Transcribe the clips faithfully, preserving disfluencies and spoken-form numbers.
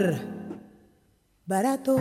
barato.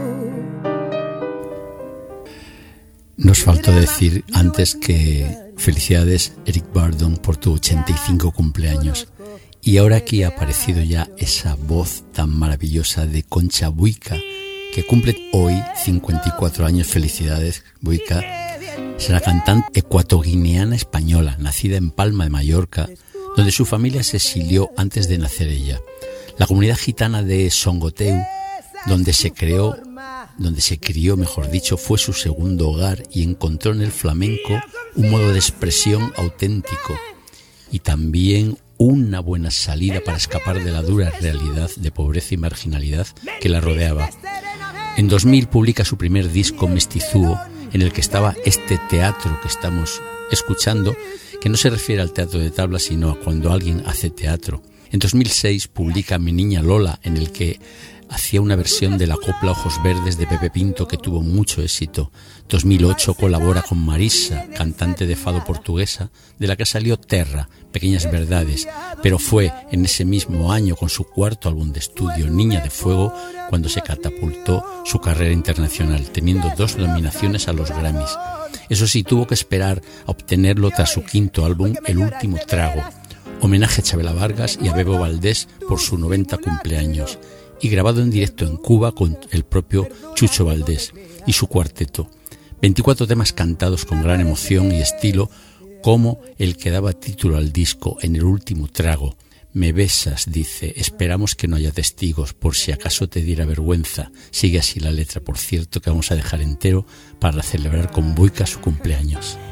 Nos faltó decir antes que felicidades Eric Burdon por tu ochenta y cinco cumpleaños. Y ahora aquí ha aparecido ya esa voz tan maravillosa de Concha Buica, que cumple hoy cincuenta y cuatro años. Felicidades, Buica. Es una cantante ecuatoguineana española, nacida en Palma de Mallorca, donde su familia se exilió antes de nacer ella. La comunidad gitana de Songoteu, donde se creó, donde se crió, mejor dicho, fue su segundo hogar y encontró en el flamenco un modo de expresión auténtico y también una buena salida para escapar de la dura realidad de pobreza y marginalidad que la rodeaba. En dos mil publica su primer disco, Mestizúo, en el que estaba este teatro que estamos escuchando, que no se refiere al teatro de tablas, sino a cuando alguien hace teatro. En dos mil seis publica Mi Niña Lola, en el que hacía una versión de la copla Ojos Verdes de Pepe Pinto que tuvo mucho éxito. dos mil ocho colabora con Marisa, cantante de fado portuguesa, de la que salió Terra, Pequeñas Verdades, pero fue en ese mismo año, con su cuarto álbum de estudio, Niña de Fuego, cuando se catapultó su carrera internacional, teniendo dos nominaciones a los Grammys. Eso sí, tuvo que esperar a obtenerlo tras su quinto álbum, El Último Trago, homenaje a Chabela Vargas y a Bebo Valdés por su noventa cumpleaños, y grabado en directo en Cuba con el propio Chucho Valdés y su cuarteto. veinticuatro temas cantados con gran emoción y estilo, como el que daba título al disco, En el Último Trago. Me besas, dice, esperamos que no haya testigos, por si acaso te diera vergüenza. Sigue así la letra, por cierto, que vamos a dejar entero para celebrar con Buica su cumpleaños.